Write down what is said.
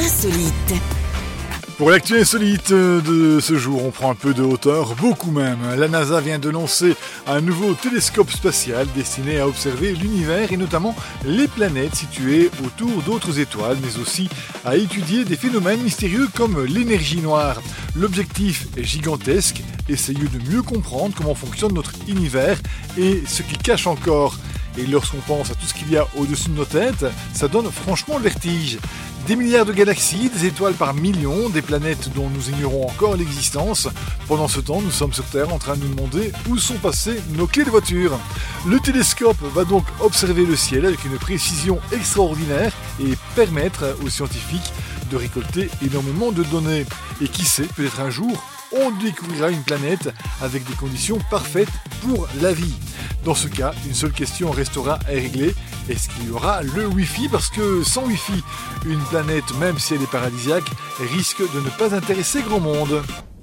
insolite. Pour l'actu insolite de ce jour, on prend un peu de hauteur, beaucoup même. La NASA vient de lancer un nouveau télescope spatial destiné à observer l'univers et notamment les planètes situées autour d'autres étoiles, mais aussi à étudier des phénomènes mystérieux comme l'énergie noire. L'objectif est gigantesque, essayer de mieux comprendre comment fonctionne notre univers et ce qu'il cache encore. Et lorsqu'on pense à tout ce qu'il y a au-dessus de nos têtes, ça donne franchement le vertige. Des milliards de galaxies, des étoiles par millions, des planètes dont nous ignorons encore l'existence. Pendant ce temps, nous sommes sur Terre en train de nous demander où sont passées nos clés de voiture. Le télescope va donc observer le ciel avec une précision extraordinaire et permettre aux scientifiques de récolter énormément de données. Et qui sait, peut-être un jour, on découvrira une planète avec des conditions parfaites pour la vie. Dans ce cas, une seule question restera à régler. Est-ce qu'il y aura le Wi-Fi ? Parce que sans Wi-Fi, une planète, même si elle est paradisiaque, risque de ne pas intéresser grand monde.